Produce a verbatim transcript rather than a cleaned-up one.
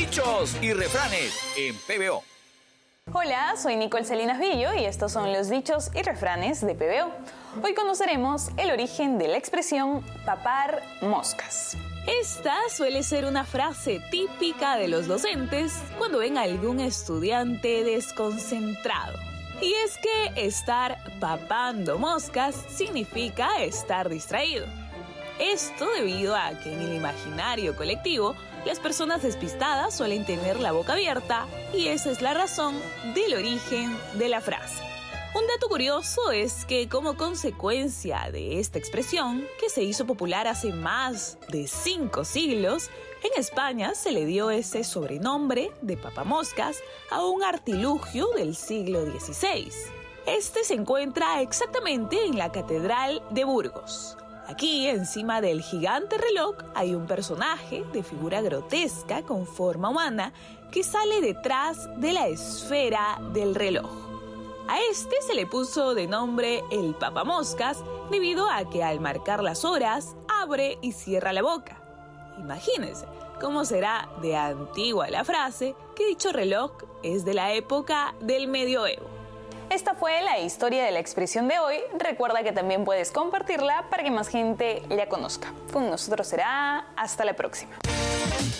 Dichos y refranes en P B O. Hola, soy Nicole Salinas Villo y estos son los dichos y refranes de P B O. Hoy conoceremos el origen de la expresión papar moscas. Esta suele ser una frase típica de los docentes cuando ven a algún estudiante desconcentrado. Y es que estar papando moscas significa estar distraído. Esto debido a que en el imaginario colectivo las personas despistadas suelen tener la boca abierta y esa es la razón del origen de la frase. Un dato curioso es que como consecuencia de esta expresión, que se hizo popular hace más de cinco siglos, en España se le dio ese sobrenombre de papamoscas a un artilugio del siglo dieciséis. Este se encuentra exactamente en la Catedral de Burgos. Aquí, encima del gigante reloj, hay un personaje de figura grotesca con forma humana que sale detrás de la esfera del reloj. A este se le puso de nombre el papamoscas debido a que al marcar las horas abre y cierra la boca. Imagínense cómo será de antigua la frase que dicho reloj es de la época del medioevo. Esta fue la historia de la expresión de hoy. Recuerda que también puedes compartirla para que más gente la conozca. Con nosotros será hasta la próxima.